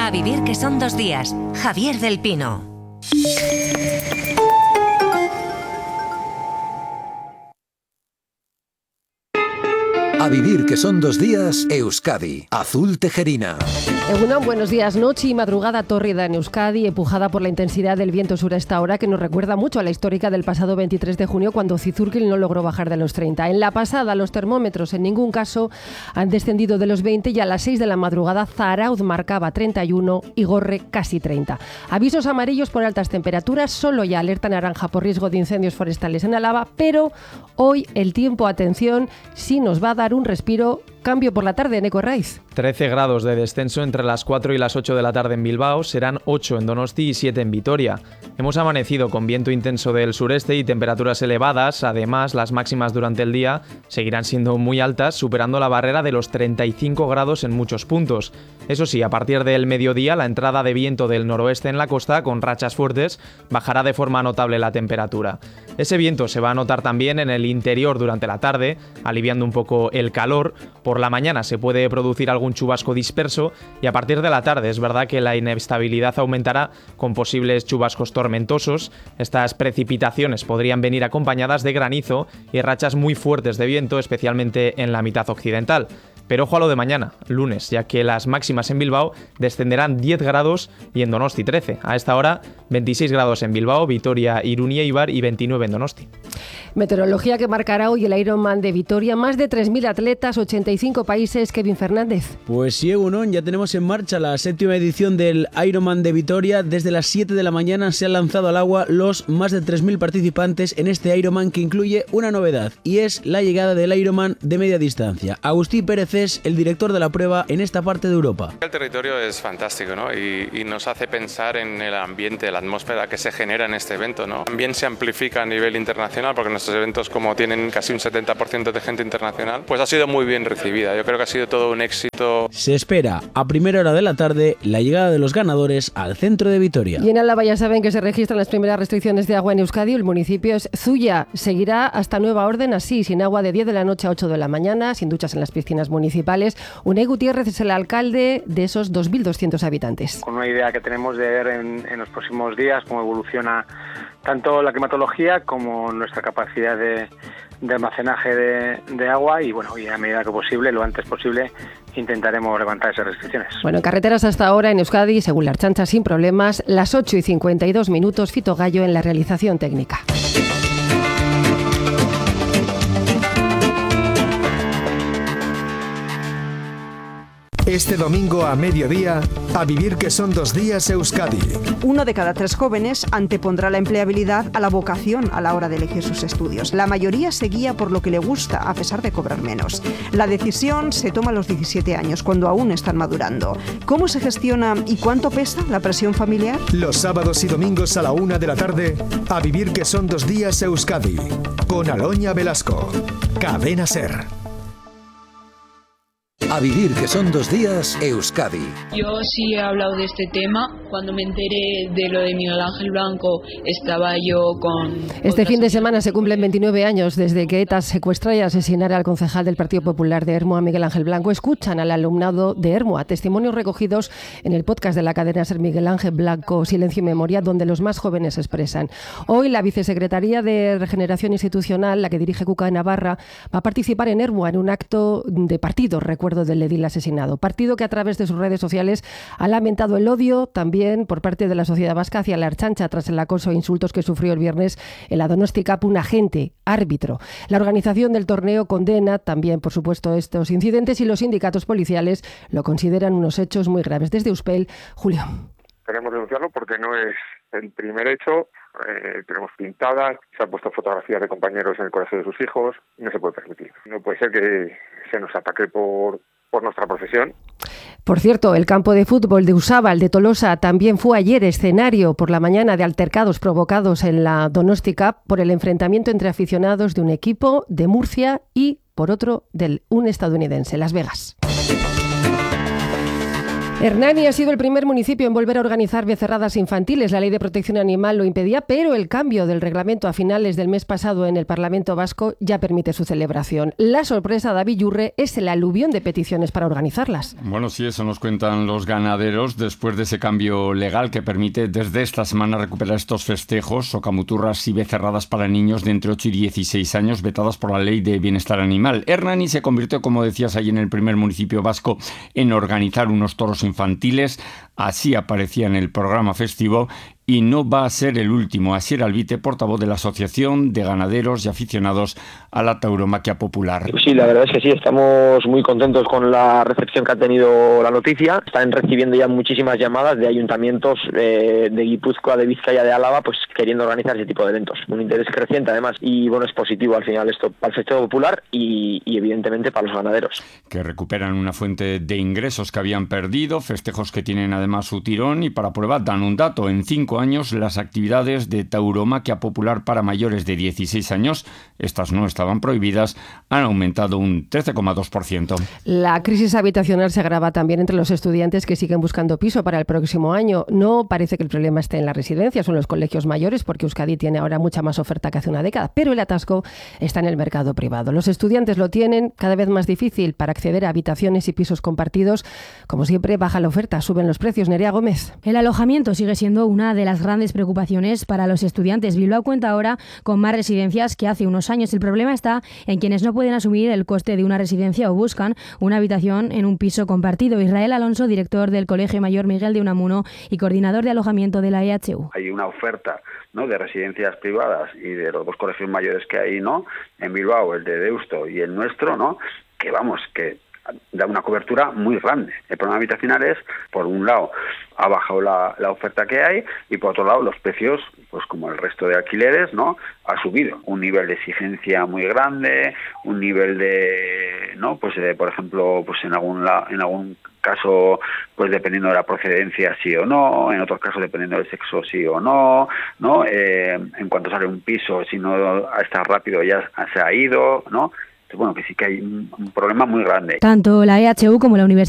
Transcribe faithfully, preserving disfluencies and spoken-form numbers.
A vivir que son dos días. Javier del Pino. A vivir que son dos días, Euskadi. Azul Tejerina. Egunon, buenos días. Noche y madrugada tórrida en Euskadi, empujada por la intensidad del viento sur a esta hora, que nos recuerda mucho a la histórica del pasado veintitrés de junio, cuando Zizurkil no logró bajar de los treinta. En la pasada, los termómetros en ningún caso han descendido de los veinte y a las seis de la madrugada Zarauz marcaba treinta y uno y Gorre casi treinta. Avisos amarillos por altas temperaturas, solo ya alerta naranja por riesgo de incendios forestales en Álava, pero hoy el tiempo, atención, sí nos va a dar un respiro. Cambio por la tarde, Neko Raiz. trece grados de descenso entre las cuatro y las ocho de la tarde en Bilbao, serán ocho en Donosti y siete en Vitoria. Hemos amanecido con viento intenso del sureste y temperaturas elevadas. Además, las máximas durante el día seguirán siendo muy altas, superando la barrera de los treinta y cinco grados en muchos puntos. Eso sí, a partir del mediodía, la entrada de viento del noroeste en la costa, con rachas fuertes, bajará de forma notable la temperatura. Ese viento se va a notar también en el interior durante la tarde, aliviando un poco el calor. Por la mañana se puede producir algún chubasco disperso y a partir de la tarde es verdad que la inestabilidad aumentará con posibles chubascos tormentosos. Estas precipitaciones podrían venir acompañadas de granizo y rachas muy fuertes de viento, especialmente en la mitad occidental. Pero ojo a lo de mañana, lunes, ya que las máximas en Bilbao descenderán diez grados y en Donosti trece. A esta hora, veintiséis grados en Bilbao, Vitoria, Irún y Eibar y veintinueve en Donosti. Meteorología que marcará hoy el Ironman de Vitoria. Más de tres mil atletas, ochenta y cinco países. Kevin Fernández. Pues sí, Egunon, ya tenemos en marcha la séptima edición del Ironman de Vitoria. Desde las siete de la mañana se han lanzado al agua los más de tres mil participantes en este Ironman, que incluye una novedad, y es la llegada del Ironman de media distancia. Agustí Pérez es el director de la prueba en esta parte de Europa. El territorio es fantástico, ¿no? y, y nos hace pensar en el ambiente, la atmósfera que se genera en este evento, ¿no? También se amplifica a nivel internacional, porque nuestros eventos, como tienen casi un setenta por ciento de gente internacional, pues ha sido muy bien recibida. Yo creo que ha sido todo un éxito. Se espera a primera hora de la tarde la llegada de los ganadores al centro de Vitoria. Y en Álava ya saben que se registran las primeras restricciones de agua en Euskadi. El municipio es Zuia. Seguirá hasta nueva orden, así, sin agua de diez de la noche a ocho de la mañana, sin duchas en las piscinas municipales. Unai Gutiérrez es el alcalde de esos dos mil doscientos habitantes. Con una idea que tenemos de ver en, en los próximos días cómo evoluciona tanto la climatología como nuestra capacidad de, de almacenaje de, de agua y bueno, y a medida que posible, lo antes posible, intentaremos levantar esas restricciones. Bueno, en carreteras hasta ahora en Euskadi, según la Ertzaintza, sin problemas, las ocho y cincuenta y dos minutos, Fito Gallo en la realización técnica. Este domingo a mediodía, a vivir que son dos días, Euskadi. Uno de cada tres jóvenes antepondrá la empleabilidad a la vocación a la hora de elegir sus estudios. La mayoría se guía por lo que le gusta, a pesar de cobrar menos. La decisión se toma a los diecisiete años, cuando aún están madurando. ¿Cómo se gestiona y cuánto pesa la presión familiar? Los sábados y domingos a la una de la tarde, a vivir que son dos días, Euskadi. Con Aloña Velasco. Cadena SER. A vivir que son dos días, Euskadi. Yo sí he hablado de este tema. Cuando me enteré de lo de Miguel Ángel Blanco, estaba yo con... Este fin de semana se cumplen veintinueve años desde que ETA secuestrara y asesinara al concejal del Partido Popular de Ermua, Miguel Ángel Blanco. Escuchan al alumnado de Ermua, testimonios recogidos en el podcast de la cadena SER Miguel Ángel Blanco, Silencio y Memoria, donde los más jóvenes se expresan. Hoy la Vicesecretaría de Regeneración Institucional, la que dirige Cuca Navarra, va a participar en Ermua en un acto de partido, recuerdo del edil asesinado. Partido que a través de sus redes sociales ha lamentado el odio también por parte de la sociedad vasca hacia la Ertzaintza tras el acoso e insultos que sufrió el viernes en la Donosti Cup un agente árbitro. La organización del torneo condena también, por supuesto, estos incidentes y los sindicatos policiales lo consideran unos hechos muy graves. Desde Euspel, Julio. Queremos denunciarlo porque no es el primer hecho. Eh, tenemos pintadas, se han puesto fotografías de compañeros en el colegio de sus hijos. No se puede permitir. No puede ser que se nos ataque por, por nuestra profesión. Por cierto, el campo de fútbol de Usábal de Tolosa también fue ayer escenario por la mañana de altercados provocados en la Donosti Cup por el enfrentamiento entre aficionados de un equipo de Murcia y, por otro, de un estadounidense, Las Vegas. Hernani ha sido el primer municipio en volver a organizar becerradas infantiles. La Ley de Protección Animal lo impedía, pero el cambio del reglamento a finales del mes pasado en el Parlamento Vasco ya permite su celebración. La sorpresa, David Yurre, es el aluvión de peticiones para organizarlas. Bueno, sí, eso nos cuentan los ganaderos después de ese cambio legal que permite desde esta semana recuperar estos festejos, socamuturras y becerradas para niños de entre ocho y dieciséis años vetadas por la Ley de Bienestar Animal. Hernani se convirtió, como decías ahí, en el primer municipio vasco en organizar unos toros infantiles, así aparecía en el programa festivo, y no va a ser el último. Asier Albite, portavoz de la Asociación de Ganaderos y Aficionados a la Tauromaquia Popular. Sí, la verdad es que sí, estamos muy contentos con la recepción que ha tenido la noticia. Están recibiendo ya muchísimas llamadas de ayuntamientos eh, de Guipúzcoa, de Vizcaya, de Álava, pues queriendo organizar ese tipo de eventos. Un interés creciente además, y bueno, es positivo al final esto para el festejo popular y, y evidentemente para los ganaderos. Que recuperan una fuente de ingresos que habían perdido, festejos que tienen además su tirón, y para prueba dan un dato: en cinco años las actividades de tauromaquia popular para mayores de dieciséis años, estas no estaban prohibidas, han aumentado un trece coma dos por ciento. La crisis habitacional se agrava también entre los estudiantes que siguen buscando piso para el próximo año. No parece que el problema esté en las residencias o en los colegios mayores, porque Euskadi tiene ahora mucha más oferta que hace una década, pero el atasco está en el mercado privado. Los estudiantes lo tienen cada vez más difícil para acceder a habitaciones y pisos compartidos. Como siempre, baja la oferta, suben los precios. Nerea Gómez. El alojamiento sigue siendo una de las grandes preocupaciones para los estudiantes. Bilbao cuenta ahora con más residencias que hace unos años. El problema está en quienes no pueden asumir el coste de una residencia o buscan una habitación en un piso compartido. Israel Alonso, director del Colegio Mayor Miguel de Unamuno y coordinador de alojamiento de la E H U. Hay una oferta, ¿no?, de residencias privadas y de los dos colegios mayores que hay, ¿no?, en Bilbao, el de Deusto y el nuestro, ¿no?, que vamos, que da una cobertura muy grande. El problema habitacional es, por un lado, ha bajado la, la oferta que hay, y por otro lado, los precios, pues como el resto de alquileres, ¿no?, ha subido. Un nivel de exigencia muy grande, un nivel de, ¿no?, pues de, por ejemplo, pues en algún la, en algún caso, pues dependiendo de la procedencia, sí o no, en otros casos dependiendo del sexo, sí o no, ¿no? Eh, en cuanto sale un piso, si no está rápido ya se ha ido, ¿no? Bueno, que sí que hay un, un problema muy grande. Tanto la E H U como la Universidad